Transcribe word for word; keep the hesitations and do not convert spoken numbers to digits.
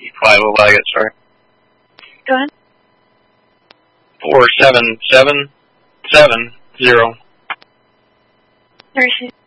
Five oh, I get sorry. Go ahead. Four seven seven seven zero. Appreciate it.